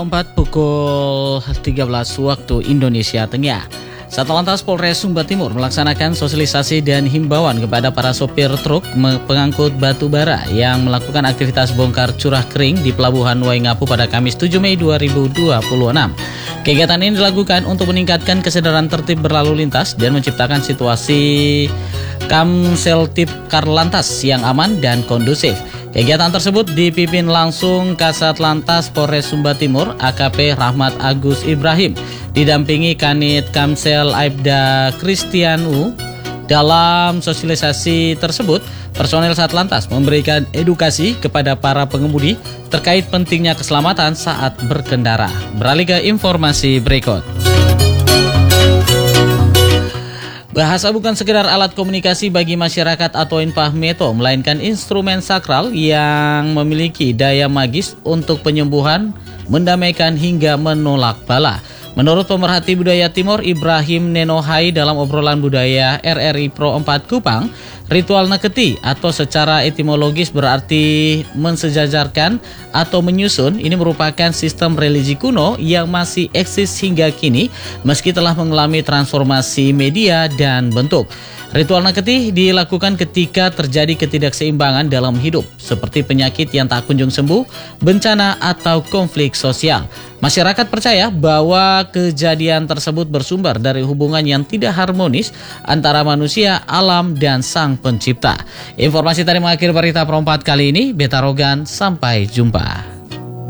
4 pukul 13 waktu Indonesia Tengah. Satlantas Polres Sumba Timur melaksanakan sosialisasi dan himbauan kepada para sopir truk pengangkut batu bara yang melakukan aktivitas bongkar curah kering di Pelabuhan Waingapu pada Kamis 7 Mei 2026. Kegiatan ini dilakukan untuk meningkatkan kesadaran tertib berlalu lintas dan menciptakan situasi Kamseltib Karlantas yang aman dan kondusif. Kegiatan tersebut dipimpin langsung Kasat Lantas Polres Sumba Timur AKP Rahmat Agus Ibrahim, didampingi Kanit Kamsel Aibda Kristianu. Dalam sosialisasi tersebut, personel Satlantas memberikan edukasi kepada para pengemudi terkait pentingnya keselamatan saat berkendara. Beralih ke informasi berikut. Bahasa bukan sekedar alat komunikasi bagi masyarakat atau infahmeto, melainkan instrumen sakral yang memiliki daya magis untuk penyembuhan, mendamaikan hingga menolak bala. Menurut pemerhati budaya Timur Ibrahim Nenohai dalam obrolan budaya RRI Pro 4 Kupang, ritual neketi atau secara etimologis berarti mensejajarkan atau menyusun. Ini merupakan sistem religi kuno yang masih eksis hingga kini meski telah mengalami transformasi media dan bentuk. Ritual neketi dilakukan ketika terjadi ketidakseimbangan dalam hidup, seperti penyakit yang tak kunjung sembuh, bencana, atau konflik sosial. Masyarakat percaya bahwa kejadian tersebut bersumber dari hubungan yang tidak harmonis antara manusia, alam, dan sang pencipta. Informasi tadi mengakhiri berita Pro 4 kali ini. Beta Rogan, sampai jumpa.